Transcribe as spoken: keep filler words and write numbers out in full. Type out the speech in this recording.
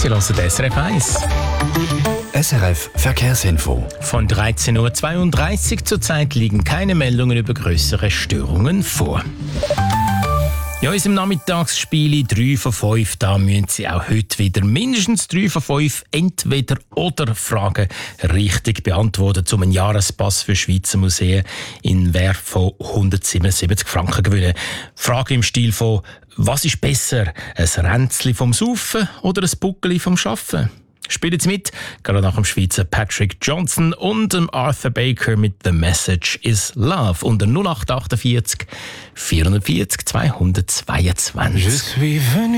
Sie hören S R F eins. S R F Verkehrsinfo. Von dreizehn Uhr zweiunddreißig zurzeit liegen keine Meldungen über grössere Störungen vor. Ja, in unserem Nachmittagsspiel drei von fünf, da müssen Sie auch heute wieder mindestens drei von fünf Entweder-oder-Fragen richtig beantworten, um einen Jahrespass für Schweizer Museen in Wert von hundertsiebenundsiebzig Franken gewinnen. Frage im Stil von: Was ist besser, ein Ränzli vom Saufen oder ein Buckeli vom Schaffen? Spielen Sie mit, gerade nach dem Schweizer Patrick Johnson und dem Arthur Baker mit «The Message is Love» unter null acht acht vier vierhundertvierzig zweihundertzweiundzwanzig.